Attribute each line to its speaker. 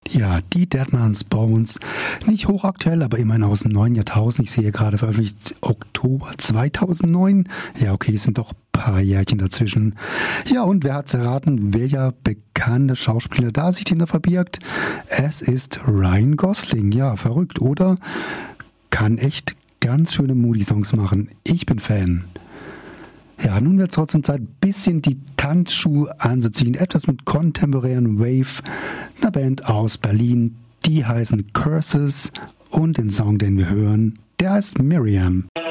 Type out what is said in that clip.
Speaker 1: Ja, die Deadman's Bones. Nicht hochaktuell, aber immerhin aus dem neuen Jahrtausend. Ich sehe gerade veröffentlicht Oktober 2009. Ja, okay, es sind doch ein paar Jährchen dazwischen. Ja, und wer hat's erraten, welcher bekannte Schauspieler da sich hinter verbirgt? Es ist Ryan Gosling. Ja, verrückt, oder? Kann echt ganz schöne Moody-Songs machen. Ich bin Fan. Ja, nun wird es trotzdem Zeit, ein bisschen die Tanzschuhe anzuziehen. Etwas mit contemporären Wave. Eine Band aus Berlin, die heißen Curses. Und den Song, den wir hören, der heißt Miriam.